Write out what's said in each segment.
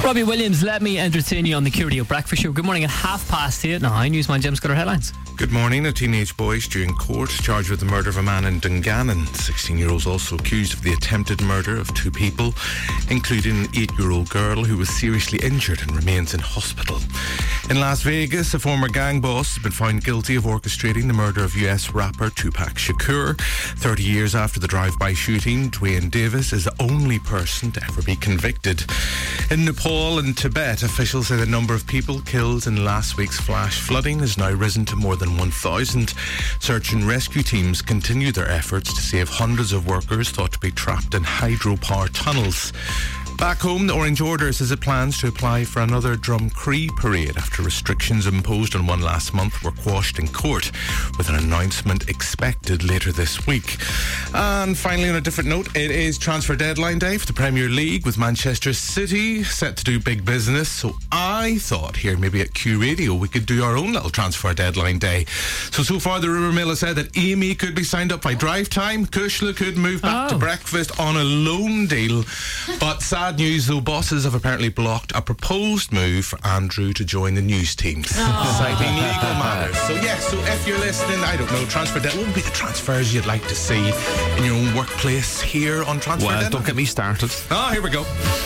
Robbie Williams, let me entertain you on the Curio Breakfast Show. Good morning at 8:30 now. Newsman Jim's got our headlines. Good morning. A teenage boy is due in court charged with the murder of a man in Dungannon. 16-year-old's also accused of the attempted murder of two people, including an 8-year-old girl who was seriously injured and remains in hospital. In Las Vegas, a former gang boss has been found guilty of orchestrating the murder of US rapper Tupac Shakur. 30 years after the drive-by shooting, Dwayne Davis is the only person to ever be convicted. In Nepal and Tibet, officials say the number of people killed in last week's flash flooding has now risen to more than 1,000. Search and rescue teams continue their efforts to save hundreds of workers thought to be trapped in hydropower tunnels. Back home, the Orange Order says it plans to apply for another Drumcree parade after restrictions imposed on one last month were quashed in court, with an announcement expected later this week. And finally, on a different note, it is transfer deadline day for the Premier League, with Manchester City set to do big business. So I thought here maybe at Q Radio we could do our own little transfer deadline day. So far the rumour mill has said that Amy could be signed up by drive time, Kushla could move back to breakfast on a loan deal, but sad news though, bosses have apparently blocked a proposed move for Andrew to join the news team, citing legal matters. So if you're listening, I don't know, what would be the transfers you'd like to see in your own workplace here on Transfer Deadline? Well, don't get me started. Here we go.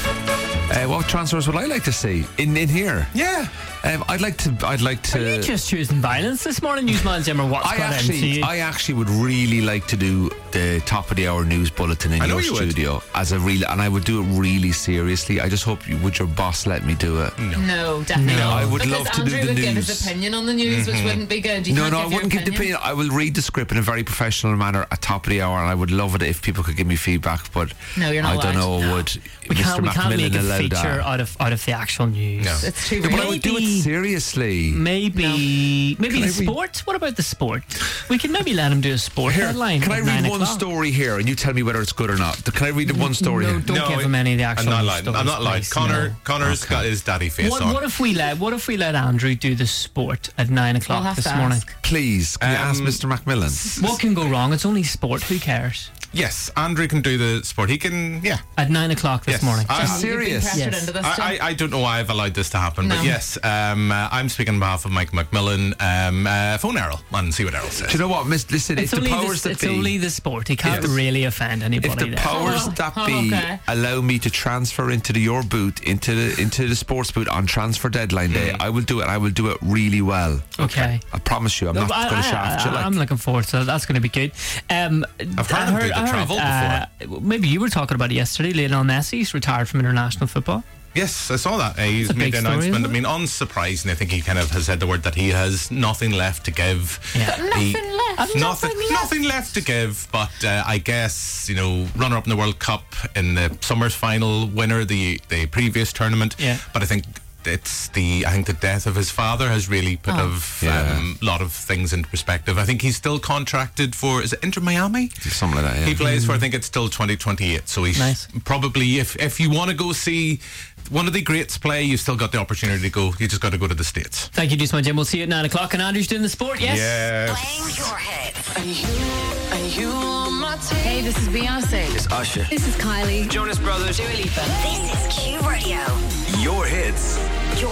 What transfers would I like to see in here? Yeah. I'd like to. Are you just choosing violence this morning, Newsman Jim, or what's got into you? I actually would really like to do the top of the hour news bulletin in your studio as a real, and I would do it really seriously. I just hope would your boss let me do it? No, definitely not. I would love to do the Andrew would news. give his opinion on the news, which wouldn't be good. No, I wouldn't give the opinion. I will read the script in a very professional manner at top of the hour, and I would love it if people could give me feedback. But no, you're not I don't know. Would we Mr. can't Macmillan make a allow feature that? out of the actual news. No. It's too But I would do it seriously. Maybe sport. What about the sport? We can maybe let him do a sport headline. Can I read one story here and you tell me whether it's good or not? Can I read the one story? No, don't give him any of the actual I'm not lying. Connor's got his daddy face on. What if we let Andrew do the sport at 9 o'clock this morning? Please, can you ask Mr. Macmillan? What can go wrong? It's only sport. Who cares? Yes, Andrew can do the sport. He can, At 9 o'clock this morning. I'm serious. Yes. I don't know why I've allowed this to happen, but yes, I'm speaking on behalf of Mike Macmillan. Phone Errol and see what Errol says. Do you know what, listen, it's if the powers that be... It's only the sport. He can't really offend anybody. If the powers that be allow me to transfer into your booth, into the sports booth on transfer deadline day, I will do it. I will do it really well. Okay. I promise you, I'm not going to shaft you. I'm looking forward to it. That's going to be good. I've heard him do the travel before. Maybe you were talking about it yesterday. Lionel Messi's retired from international football. Yes, I saw that. He's made the announcement. I mean, unsurprising. I think he kind of has said the word that he has nothing left to give. Yeah. Nothing left to give. But I guess, runner-up in the World Cup in the Summers final, winner the previous tournament. Yeah. But I think the death of his father has really put a lot of things into perspective. I think he's still contracted for, is it Inter Miami? Something like that, yeah. He plays for, I think it's still 2028. So he's probably, if you want to go see one of the greats play, you've still got the opportunity to go. You just got to go to the States. Thank you, Newsman Jim. We'll see you at 9 o'clock. And Andrew's doing the sport, yes? Yeah. Playing your hits. Are you on my team? Hey, this is Beyonce. It's Usher. This is Kylie. Jonas Brothers. Dua Lipa. This is Q Radio. Your hits.